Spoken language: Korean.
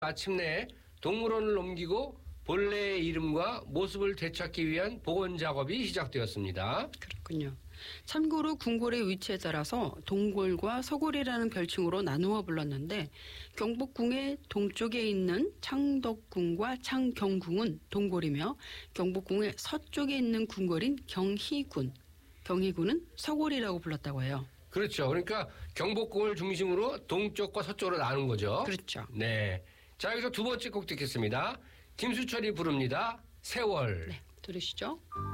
마침내 동물원을 옮기고 본래의 이름과 모습을 되찾기 위한 복원 작업이 시작되었습니다. 그렇군요. 참고로 궁궐의 위치에 따라서 동골과 서골이라는 별칭으로 나누어 불렀는데 경복궁의 동쪽에 있는 창덕궁과 창경궁은 동골이며 경복궁의 서쪽에 있는 궁궐인 경희군은 서골이라고 불렀다고 해요. 그렇죠. 그러니까 경복궁을 중심으로 동쪽과 서쪽으로 나눈 거죠. 그렇죠. 네. 자, 여기서 두 번째 곡 듣겠습니다. 김수철이 부릅니다. 세월. 네, 들으시죠.